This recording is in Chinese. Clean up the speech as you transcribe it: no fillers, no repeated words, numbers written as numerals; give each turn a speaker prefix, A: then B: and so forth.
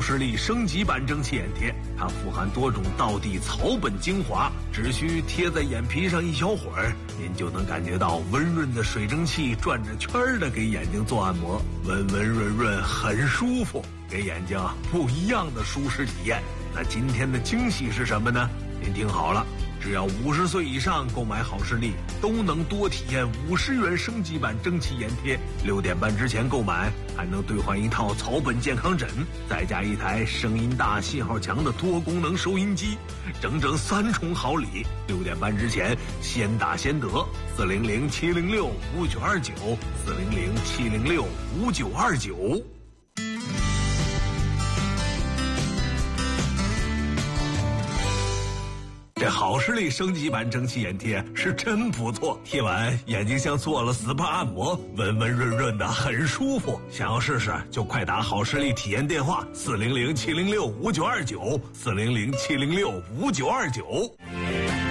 A: 视力升级版蒸汽眼贴，它富含多种道地草本精华，只需贴在眼皮上一小会儿，您就能感觉到温润的水蒸气转着圈的给眼睛做按摩，温温润润，很舒服，给眼睛不一样的舒适体验。那今天的惊喜是什么呢？您听好了，只要50岁以上购买好视力，都能多体验50元升级版蒸汽眼贴。6点半之前购买，还能兑换一套草本健康枕，再加一台声音大、信号强的多功能收音机，整整3重好礼。6点半之前先打先得，400-706-5929，400-706-5929。这好视力升级版蒸汽眼贴是真不错，贴完眼睛像做了 SPA 按摩，温温润润的，很舒服。想要试试就快打好视力体验电话400-706-5929，400-706-5929。